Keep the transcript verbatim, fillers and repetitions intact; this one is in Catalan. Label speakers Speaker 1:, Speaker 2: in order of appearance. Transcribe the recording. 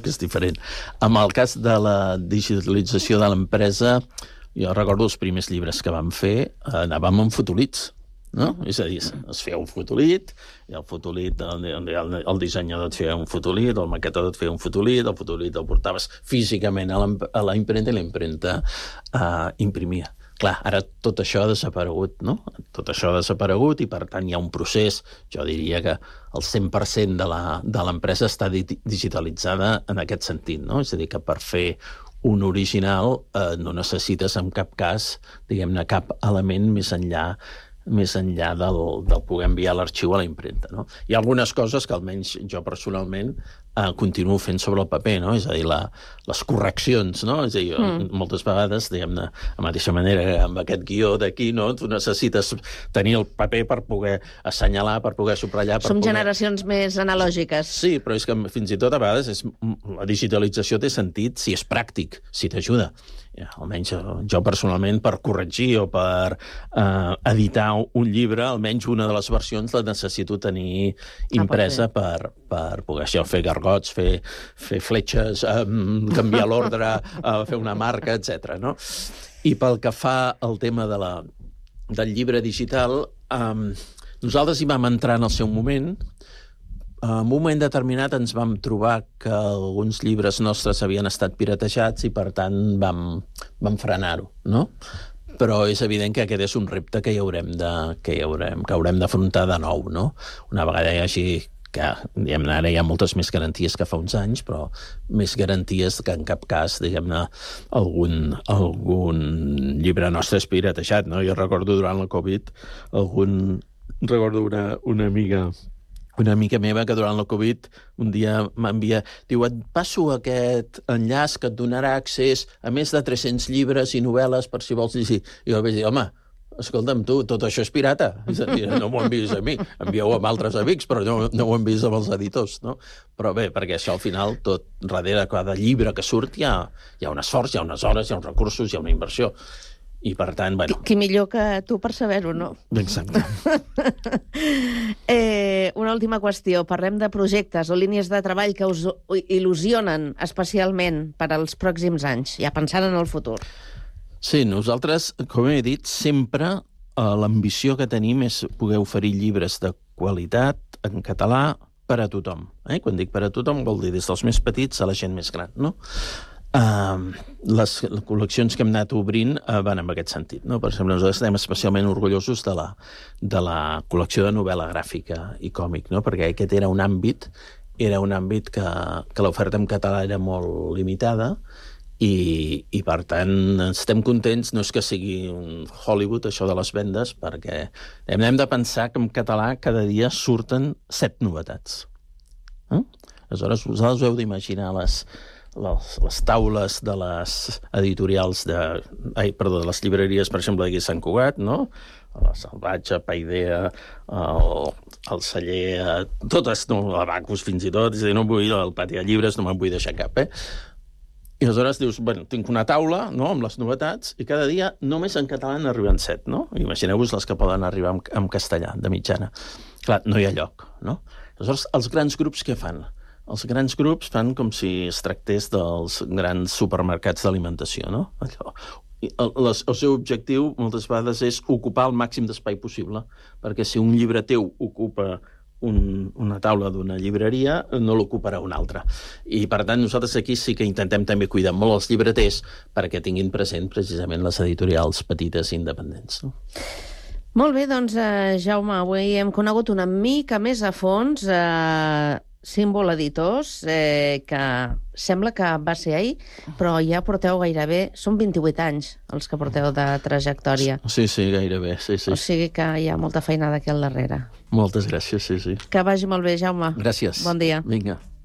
Speaker 1: que és diferent. En el cas de la digitalització de l'empresa, jo recordo els primers llibres que vam fer, anàvem amb fotolits, no? És a dir, es feia un fotolit, i el fotolit, el, el, el dissenyador et feia un fotolit, el maquetador et feia un fotolit, el fotolit el portaves físicament a la impremta i la impremta uh, imprimia. Clar, ara tot això ha desaparegut, no? Tot això ha desaparegut i, per tant, hi ha un procés, jo diria que el cent per cent de l'empresa està di digitalitzada en aquest sentit, no? És a dir, que per fer un original eh, no necessites en cap cas, diguem-ne, cap element més enllà més enllà del, del poder enviar l'arxiu a la impremta, no? Hi ha algunes coses que almenys jo personalment eh, continuo fent sobre el paper, no? És a dir, la, les correccions, no? És a dir, mm. moltes vegades, diguem-ne, de la mateixa manera que amb aquest guió d'aquí, no? Tu necessites tenir el paper per poder assenyalar, per poder subratllar... Per
Speaker 2: Som
Speaker 1: poder...
Speaker 2: generacions més analògiques.
Speaker 1: Sí, però és que fins i tot a vegades és, la digitalització té sentit si és pràctic, si t'ajuda. Ja, almenys jo personalment per corregir o per eh, editar un llibre, almenys una de les versions la necessito tenir impresa ah, per, per poder això, fer gargots, fer, fer fletxes, eh, canviar l'ordre, eh, fer una marca, etcètera. No? I pel que fa al tema de la, del llibre digital, eh, nosaltres hi vam entrar en el seu moment. En un moment determinat ens vam trobar que alguns llibres nostres havien estat piratejats i, per tant, vam, vam frenar-ho, no? Però és evident que aquest és un repte que hi haurem de, que hi haurem, que haurem d'afrontar de nou, no? Una vegada hi hagi, que diguem-ne, ara hi ha moltes més garanties que fa uns anys, però més garanties que en cap cas, diguem-ne, algun, algun llibre nostre és piratejat, no? Jo recordo durant la Covid, algun, recordo una, una amiga... Una amiga meva que durant la Covid un dia m'envia, diu, et passo aquest enllaç que et donarà accés a més de tres-cents llibres i novel·les per si vols llegir. I jo vaig dir, home, escolta'm tu, tot això és pirata. És a dir, no m'ho envies a mi, envieu amb altres amics, però no, no ho envies amb els editors, no? Però bé, perquè això al final, tot darrere cada llibre que surt hi ha, hi ha un esforç, hi ha unes hores, hi ha uns recursos, hi ha una inversió. I, per tant, bueno...
Speaker 2: Qui millor que tu per saber-ho, no?
Speaker 1: Exacte.
Speaker 2: eh, una última qüestió. Parlem de projectes o línies de treball que us il·lusionen especialment per als pròxims anys, ja pensant en el futur.
Speaker 1: Sí, nosaltres, com he dit, sempre eh, l'ambició que tenim és poder oferir llibres de qualitat en català per a tothom. Eh? Quan dic per a tothom vol dir des dels més petits a la gent més gran, no? Uh, les, les col·leccions que hem anat obrint uh, van en aquest sentit, no? Per exemple, nosaltres estem especialment orgullosos de la, de la col·lecció de novel·la gràfica i còmic, no? Perquè aquest era un àmbit era un àmbit que, que l'oferta en català era molt limitada i, i per tant estem contents, no és que sigui un Hollywood això de les vendes, perquè hem, hem de pensar que en català cada dia surten set novetats. Eh? Aleshores, vosaltres heu d'imaginar les Les, les taules de les editorials de... Ai, perdó, de les llibreries, per exemple, d'aquí Sant Cugat, no? La Salvatge, Paidea, el, el Celler, totes, no, la Bacus fins i tot, és a dir, no vull ir al pati de llibres, no me'n vull deixar cap, eh? I aleshores dius, bueno, tinc una taula, no?, amb les novetats, i cada dia només en català n'arriben set, no? Imagineu-vos les que poden arribar en, en castellà, de mitjana. Clar, no hi ha lloc, no? Aleshores, els grans grups què fan? Els grans grups fan com si es tractés dels grans supermercats d'alimentació, no? Allò. El, les, el seu objectiu moltes vegades és ocupar el màxim d'espai possible, perquè si un llibre teu ocupa un, una taula d'una llibreria, no l'ocuparà una altra. I, per tant, nosaltres aquí sí que intentem també cuidar molt els llibreters perquè tinguin present precisament les editorials petites i independents, no?
Speaker 2: Molt bé, doncs, eh, Jaume, avui hem conegut una mica més a fons eh, Símbol Editors, eh, que sembla que va ser ahir, però ja porteu gairebé... Són vint-i-vuit anys els que porteu de trajectòria.
Speaker 1: Sí, sí, gairebé, sí, sí.
Speaker 2: O sigui que hi ha molta feinada aquí al darrere.
Speaker 1: Moltes gràcies, sí, sí.
Speaker 2: Que vagi molt bé, Jaume.
Speaker 1: Gràcies.
Speaker 2: Bon dia.
Speaker 1: Vinga.